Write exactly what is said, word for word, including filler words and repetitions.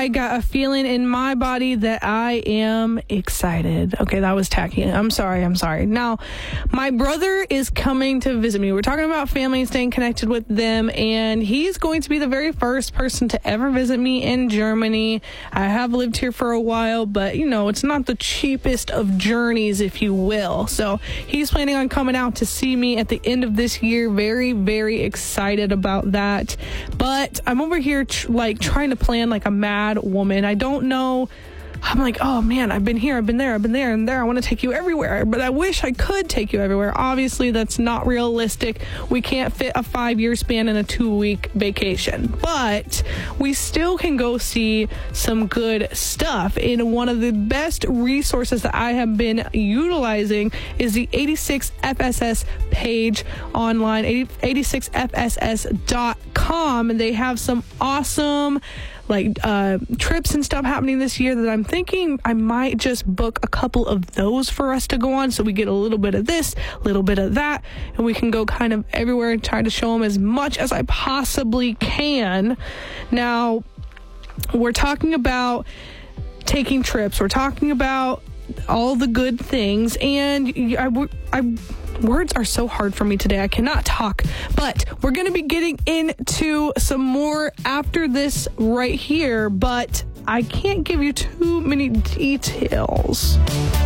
I got a feeling in my body that I am excited. Okay, that was tacky. I'm sorry. I'm sorry. Now, my brother is coming to visit me. We're talking about family and staying connected with them, and he's going to be the very first person to ever visit me in Germany. I have lived here for a while, but, you know, it's not the cheapest of journeys, if you will. So he's planning on coming out to see me at the end of this year. Very, very excited about that. But I'm over here, tr- like, trying to plan like a mad woman. I don't know. I'm like, oh man, I've been here, I've been there, I've been there and there. I want to take you everywhere, but I wish I could take you everywhere. Obviously, that's not realistic. We can't fit a five-year span in a two-week vacation, but we still can go see some good stuff. And one of the best resources that I have been utilizing is the eighty-six F S S page online, eighty-six F S S dot com, and they have some awesome like uh trips and stuff happening this year that I'm thinking I might just book a couple of those for us to go on, so we get a little bit of this, a little bit of that, and we can go kind of everywhere and try to show them as much as I possibly can. Now, we're talking about taking trips, we're talking about all the good things, and I, I words are so hard for me today. I cannot talk, but we're going to be getting into some more after this right here, but I can't give you too many details.